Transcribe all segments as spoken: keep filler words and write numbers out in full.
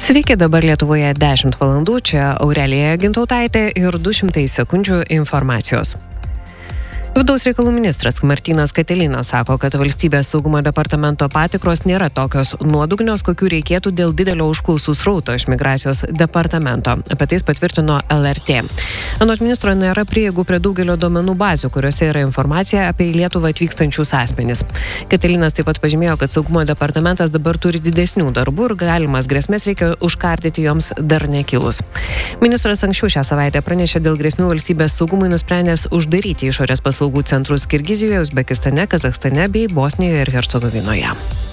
Sveiki, dabar Lietuvoje dešimt valandų, čia Aurelija Gintautaitė ir du šimtai sekundžių informacijos. Vidaus reikalų ministras Martynas Katilinas sako, kad valstybės saugumo departamento patikros nėra tokios nuodugnios, kokių reikėtų dėl didelio užklausų srauto iš migracijos departamento. Apie tai patvirtino L R T. Anot ministro nėra prieigų prie daugelio duomenų bazių, kuriuose yra informacija apie į Lietuvą atvykstančius asmenis. Katilinas taip pat pažymėjo, kad saugumo departamentas dabar turi didesnių darbų ir galimas grėsmės reikia užkardyti joms dar nekilus. Ministras anksčiau šią savaitę pranešė dėl grėsmių valstybės saugumui nusprendęs uždaryti išorės paslaugų centrus Kirgizijoje, Uzbekistane, Kazachstane bei Bosnijoje ir Hercegovinoje.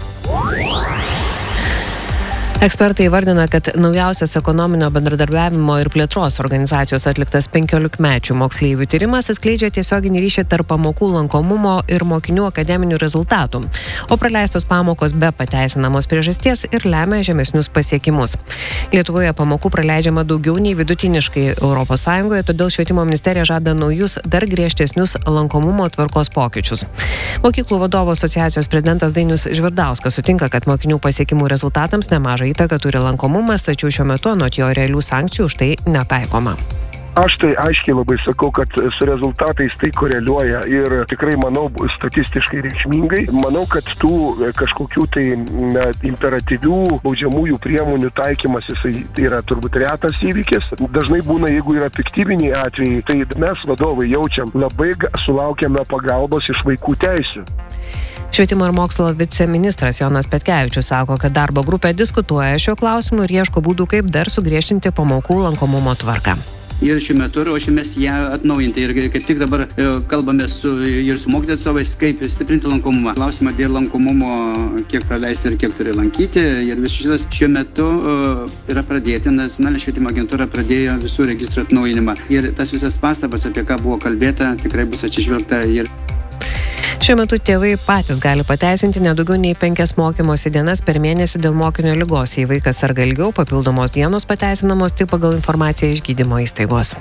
Ekspertai įvardina, kad naujausias ekonominio bendradarbiavimo ir plėtros organizacijos atliktas penkiolikmečių moksleivių tyrimas atskleidžia tiesioginį ryšį tarp pamokų lankomumo ir mokinių akademinių rezultatų, o praleistos pamokos be pateisinamos priežasties ir lemia žemesnius pasiekimus. Lietuvoje pamokų praleidžiama daugiau nei vidutiniškai Europos Sąjungoje, todėl švietimo ministerija žada naujus, dar griežtesnius lankomumo tvarkos pokyčius. Mokyklų vadovų asociacijos prezidentas Dainius Žvirdauskas sutinka, kad mokinių pasiekimų rezultatams nemažai įtaką turi lankomumas, tačiau šiuo metu anot jo realių sankcijų už tai netaikoma. Aš tai aiškiai labai sakau, kad su rezultatais tai koreliuoja ir tikrai manau statistiškai reikšmingai. Manau, kad tų kažkokių tai na, imperatyvių baudžiamųjų priemonių taikymas jisai yra turbūt retas įvykis. Dažnai būna, jeigu yra piktybiniai atvejai, tai mes vadovai jaučiam labai sulaukiame pagalbos iš vaikų teisių. Švietimo ir mokslo viceministras Jonas Petkevičius sako, kad darbo grupė diskutuoja šiuo klausimu ir ieško būdų, kaip dar sugriežtinti pamokų lankomumo tvarką. Ir šiuo metu ruošiamės ją atnaujinti ir kaip tik dabar kalbame su, ir su mokytojų atstovais, kaip stiprinti lankomumą. Klausimą dėl lankomumo, kiek praleisti ir kiek turi lankyti. Ir visas šitas šiuo metu yra pradėti, nacionalinė švietimo agentūra pradėjo visų registrų atnaujinimą. Ir tas visas pastabas, apie ką buvo kalbėta, tikrai bus atsižvelgta ir Šiuo metu tėvai patys gali pateisinti nedaugiau nei penkias mokymosi dienas per mėnesį dėl mokinio ligos. Jei vaikas serga ilgiau, papildomos dienos pateisinamos tik pagal informaciją iš gydymo įstaigos.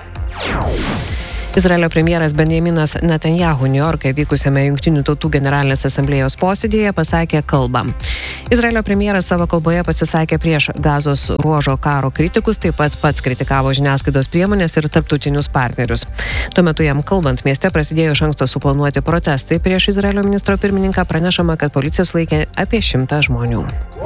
Izraelio premjeras Benjaminas Netanyahu Niujorke vykusiame Jungtinių tautų generalinės asamblėjos posėdėje pasakė kalbą. Izraelio premjeras savo kalboje pasisakė prieš Gazos ruožo karo kritikus, taip pat pats kritikavo žiniasklaidos priemonės ir tarptautinius partnerius. Tuo metu jam kalbant, mieste prasidėjo iš anksto suplanuoti protestai prieš Izraelio ministro pirmininką, pranešama, kad policija sulaikė apie šimtą žmonių.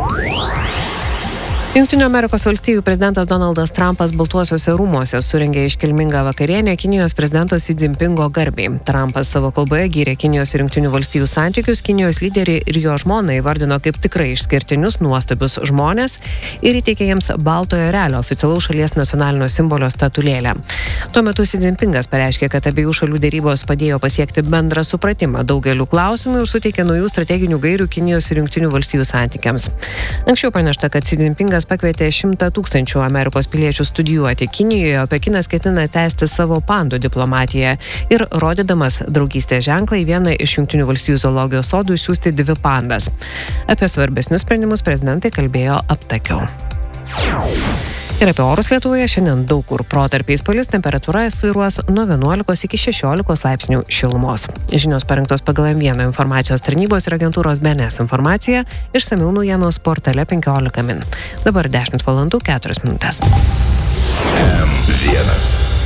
Jungtinių Amerikos valstijų prezidentas Donaldas Trumpas Baltuosiuose rūmuose surengė iškilmingą vakarienę Kinijos prezidento Si Dzinpingo garbei. Trumpas savo kalboje gyrė Kinijos ir Jungtinių valstijų santykius, Kinijos lyderį ir jo žmoną įvardino kaip tikrai išskirtinius, nuostabius žmonės ir įteikė jiems baltojo erelio oficialaus šalies nacionalinio simbolio statulėlę. Tuo metu Si Dzinpingas pareiškė, kad abiejų šalių derybos padėjo pasiekti bendrą supratimą daugeliu klausimų ir suteikė naujų strateginių gairių Kinijos ir Jungtinių valstijų santykiams. Anksčiau pranešta, kad Si Dzinpingas pakvietė šimtą tūkstančių Amerikos piliečių studijuoti Kinijoje, o Pekinas ketina tęsti savo pandų diplomatiją ir rodydamas draugystės ženklą į vieną iš Jungtinių valstijų zoologijos sodų siųsti dvi pandas. Apie svarbesnius sprendimus prezidentai kalbėjo aptakiau. Ir apie orus Lietuvoje šiandien daug kur protarpiais palis, temperatūra svyruos nuo vienuolikos iki šešiolikos laipsnių šilumos. Žinios parengtos pagal M vienas informacijos tarnybos ir agentūros B N S informacija, išsamiau naujienos portale penkiolika min. Dabar dešimt valandų keturios minutės. M vienas.